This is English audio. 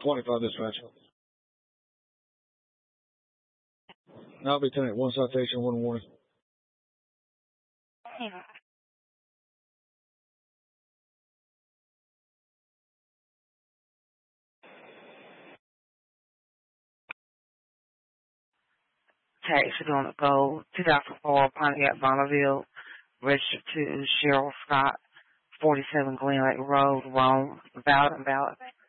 25 dispatch. I'll be 10 at 1 citation, 1 warning. Taxi on the go, 2004 Pontiac Bonneville, registered to Cheryl Scott, 47 Glen Lake Road, Rome, valid and valid.